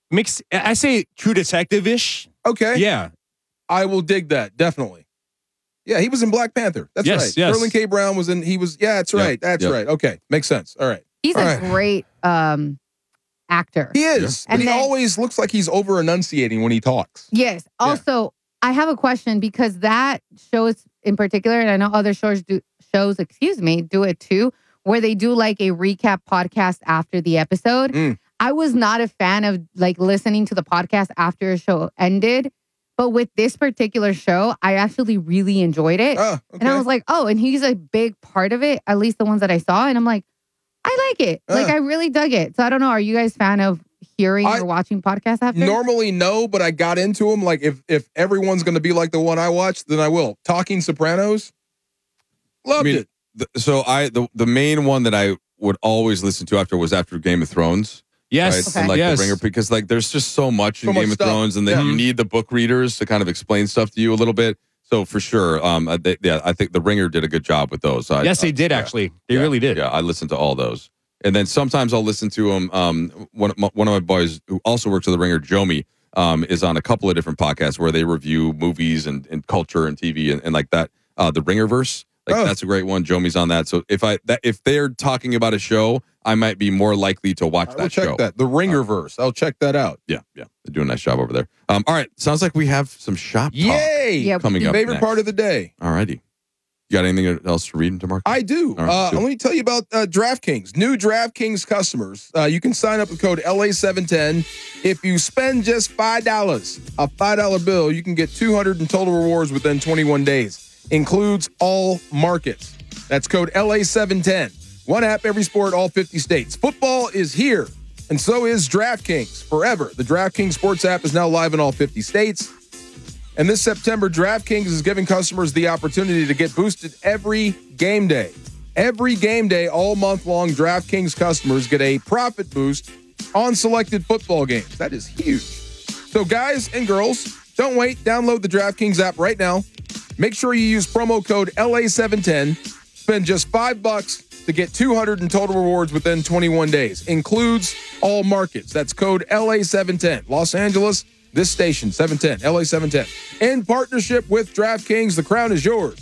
Mixed, I say True Detective-ish. Okay. Yeah. I will dig that, definitely. Yeah, he was in Black Panther. That's right. Yes. Sterling K. Brown was in, that's right. That's right. Okay, makes sense. All right. He's a great actor. He is. Yeah. And he always looks like he's over-enunciating when he talks. Yes. Also, I have a question because that shows in particular, and I know other shows do it too, where they do like a recap podcast after the episode. I was not a fan of like listening to the podcast after a show ended. But with this particular show, I actually really enjoyed it. And I was like, and he's a big part of it, at least the ones that I saw. And I'm like, I like it. Like, I really dug it. So I don't know. Are you guys fan of hearing or watching podcasts after? Normally, no, but I got into them. Like, if everyone's going to be like the one I watched, then I will. Talking Sopranos. Loved it. The main one that I would always listen to after Game of Thrones. Yes. Right? And The Ringer, because like there's just so much in Game of Thrones, and then you need the book readers to kind of explain stuff to you a little bit. So for sure, I think The Ringer did a good job with those. Yes, they did actually. They really did. Yeah, I listened to all those, and then sometimes I'll listen to them. One of my boys who also works at The Ringer, Jomi, is on a couple of different podcasts where they review movies and culture and TV and like that. The Ringerverse. That's a great one. Jomi's on that. So if they're talking about a show, I might be more likely to watch that show. Check that. The Ringerverse. I'll check that out. Yeah. They're doing a nice job over there. All right. Sounds like we have some shop talk coming up Favorite next. part of the day. All righty. You got anything else to read, DeMarco? I do. Let me tell you about DraftKings. New DraftKings customers. You can sign up with code LA710. If you spend just $5, a $5 bill, you can get $200 in total rewards within 21 days. Includes all markets. That's code LA710. One app, every sport, all 50 states. Football is here, and so is DraftKings forever. The DraftKings Sports app is now live in all 50 states. And this September, DraftKings is giving customers the opportunity to get boosted every game day. Every game day, all month long, DraftKings customers get a profit boost on selected football games. That is huge. So guys and girls, don't wait. Download the DraftKings app right now. Make sure you use promo code LA710. Spend just $5 to get $200 in total rewards within 21 days. Includes all markets. That's code LA710. Los Angeles, this station, 710, LA710. In partnership with DraftKings, the crown is yours.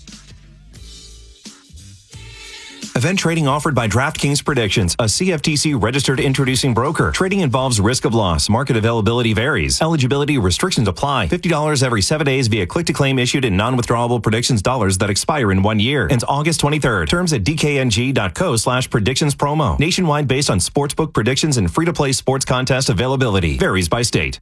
Event trading offered by DraftKings Predictions, a CFTC registered introducing broker. Trading involves risk of loss. Market availability varies. Eligibility restrictions apply. $50 every 7 days via click-to-claim issued in non-withdrawable predictions dollars that expire in 1 year. Ends August 23rd. Terms at dkng.co/predictions promo. Nationwide based on sportsbook predictions and free-to-play sports contest availability. Varies by state.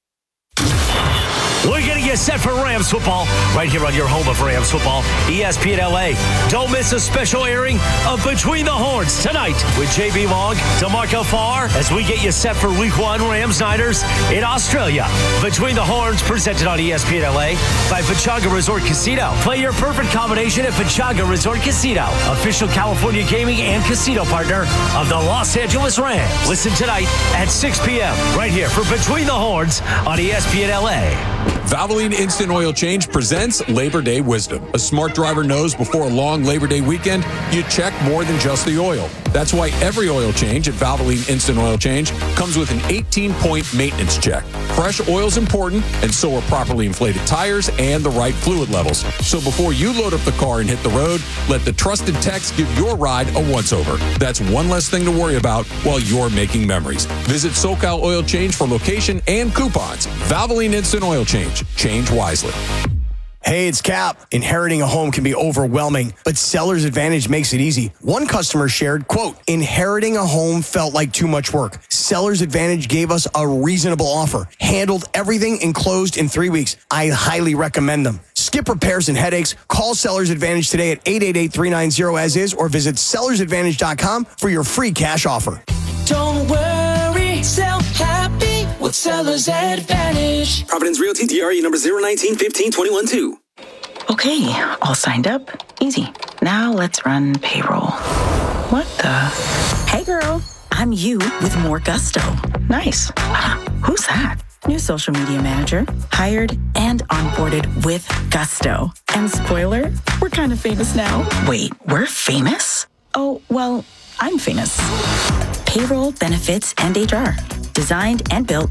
We're getting you set for Rams football right here on your home of Rams football, ESPN LA. Don't miss a special airing of Between the Horns tonight with JB Long, DeMarco Farr, as we get you set for Week 1 Rams Niners in Australia. Between the Horns, presented on ESPN LA by Pechanga Resort Casino. Play your perfect combination at Pechanga Resort Casino, official California gaming and casino partner of the Los Angeles Rams. Listen tonight at 6 p.m. right here for Between the Horns on ESPN LA. Valvoline Instant Oil Change presents Labor Day Wisdom. A smart driver knows before a long Labor Day weekend, you check more than just the oil. That's why every oil change at Valvoline Instant Oil Change comes with an 18-point maintenance check. Fresh oil is important, and so are properly inflated tires and the right fluid levels. So before you load up the car and hit the road, let the trusted techs give your ride a once-over. That's one less thing to worry about while you're making memories. Visit SoCal Oil Change for location and coupons. Valvoline Instant Oil Change. Change wisely. Hey, it's Cap. Inheriting a home can be overwhelming, but Seller's Advantage makes it easy. One customer shared, quote, inheriting a home felt like too much work. Seller's Advantage gave us a reasonable offer, handled everything, and closed in 3 weeks. I highly recommend them. Skip repairs and headaches. Call Seller's Advantage today at 888-390-AS-IS or visit sellersadvantage.com for your free cash offer. Don't worry, sell happy with Seller's Advantage. Providence Realty, DRE number 019-15-21-2. Okay, all signed up. Easy. Now let's run payroll. What the? Hey girl, I'm you with more gusto. Nice. Who's that? New social media manager, hired and onboarded with gusto. And spoiler, we're kind of famous now. Wait, we're famous? Oh, well, I'm famous. Payroll, benefits, and HR. Designed and built